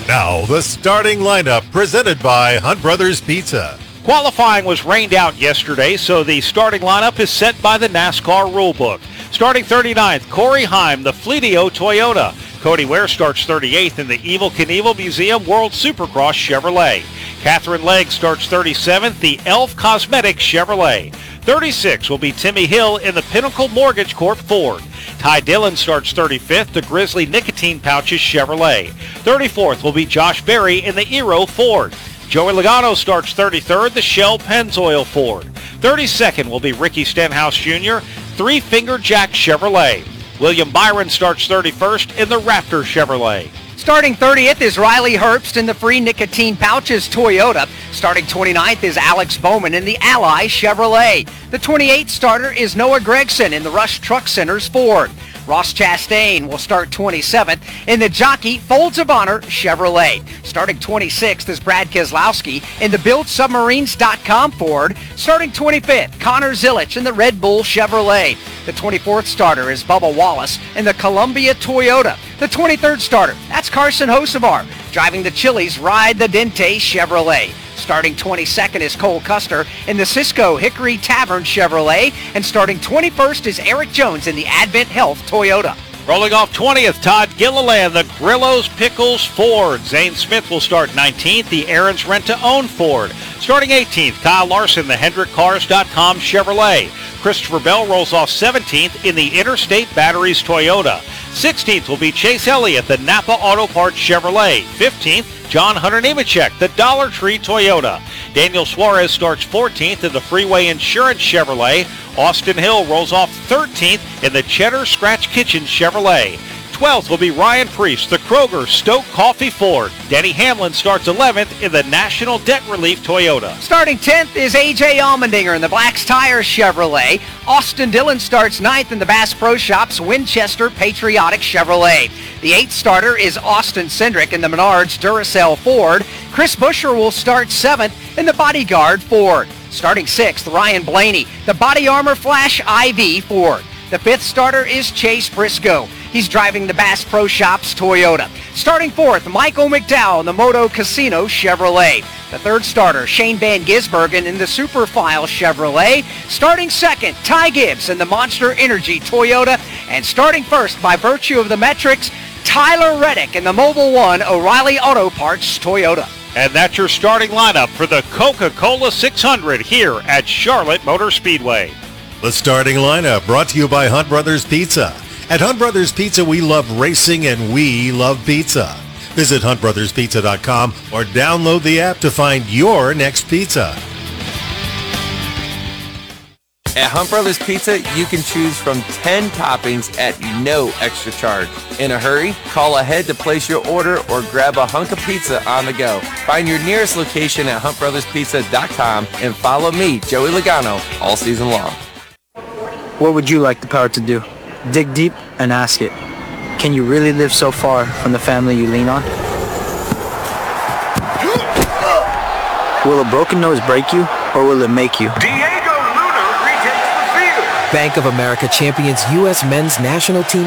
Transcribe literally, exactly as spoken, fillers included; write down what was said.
Now, the starting lineup presented by Hunt Brothers Pizza. Qualifying was rained out yesterday, so the starting lineup is set by the NASCAR rulebook. Starting thirty-ninth, Corey Heim, the Fleetio Toyota. Cody Ware starts thirty-eighth in the Evel Knievel Museum World Supercross Chevrolet. Catherine Legg starts thirty-seventh, the Elf Cosmetics Chevrolet. thirty-six will be Timmy Hill in the Pinnacle Mortgage Corp Ford. Ty Dillon starts thirty-fifth, the Grizzly Nicotine Pouches Chevrolet. thirty-fourth will be Josh Berry in the Aero Ford. Joey Logano starts thirty-third, the Shell Pennzoil Ford. thirty-second will be Ricky Stenhouse Junior, Three Finger Jack Chevrolet. William Byron starts thirty-first in the Raptor Chevrolet. Starting thirtieth is Riley Herbst in the Free Nicotine Pouches Toyota. Starting twenty-ninth is Alex Bowman in the Ally Chevrolet. The twenty-eighth starter is Noah Gregson in the Rush Truck Center's Ford. Ross Chastain will start twenty-seventh in the Jockey Folds of Honor Chevrolet. Starting twenty-sixth is Brad Keselowski in the Build Submarines dot com Ford. Starting twenty-fifth, Connor Zilich in the Red Bull Chevrolet. The twenty-fourth starter is Bubba Wallace in the Columbia Toyota. The twenty-third starter, that's Carson Hocevar, driving the Chili's Ride the Dente Chevrolet. Starting twenty-second is Cole Custer in the Cisco Hickory Tavern Chevrolet. And starting twenty-first is Eric Jones in the Advent Health Toyota. Rolling off twentieth, Todd Gilliland, the Grillo's Pickles Ford. Zane Smith will start nineteenth, the Aaron's Rent-to-Own Ford. Starting eighteenth, Kyle Larson, the Hendrick Cars dot com Chevrolet. Christopher Bell rolls off seventeenth in the Interstate Batteries Toyota. sixteenth will be Chase Elliott, the Napa Auto Parts Chevrolet. fifteenth, John Hunter Nemechek, the Dollar Tree Toyota. Daniel Suarez starts fourteenth in the Freeway Insurance Chevrolet. Austin Hill rolls off thirteenth in the Cheddar Scratch Kitchen Chevrolet. twelfth will be Ryan Priest, the Kroger Stoke Coffee Ford. Denny Hamlin starts eleventh in the National Debt Relief Toyota. Starting tenth is A J Allmendinger in the Black's Tire Chevrolet. Austin Dillon starts ninth in the Bass Pro Shops Winchester Patriotic Chevrolet. The eighth starter is Austin Cindric in the Menards Duracell Ford. Chris Buescher will start seventh in the Bodyguard Ford. Starting sixth, Ryan Blaney, the Body Armor Flash I V Ford. The fifth starter is Chase Briscoe. He's driving the Bass Pro Shops Toyota. Starting fourth, Michael McDowell in the Moto Casino Chevrolet. The third starter, Shane Van Gisbergen in the Superfile Chevrolet. Starting second, Ty Gibbs in the Monster Energy Toyota. And starting first, by virtue of the metrics, Tyler Reddick in the Mobil One O'Reilly Auto Parts Toyota. And that's your starting lineup for the Coca-Cola six hundred here at Charlotte Motor Speedway. The starting lineup brought to you by Hunt Brothers Pizza. At Hunt Brothers Pizza, we love racing and we love pizza. Visit hunt brothers pizza dot com or download the app to find your next pizza. At Hunt Brothers Pizza, you can choose from ten toppings at no extra charge. In a hurry, call ahead to place your order or grab a hunk of pizza on the go. Find your nearest location at hunt brothers pizza dot com and follow me, Joey Logano, all season long. What would you like the power to do? Dig deep and ask it. Can you really live so far from the family you lean on? Will a broken nose break you, or will it make you? Diego Luna retakes the field. Bank of America champions U S men's national team